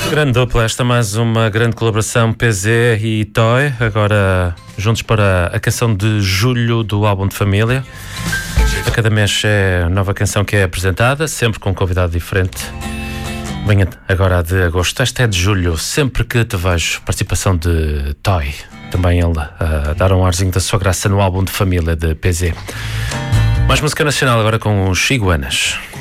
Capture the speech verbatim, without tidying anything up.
Grande dupla, esta mais uma grande colaboração P Z e Toy, agora juntos para a canção de julho do álbum de família. A cada mês é nova canção que é apresentada, sempre com um convidado diferente. Bem, agora a de agosto, esta é de julho, sempre que te vejo, participação de Toy, também ele a dar um arzinho da sua graça no álbum de família de P Z. Mais música nacional agora com os Iguanas.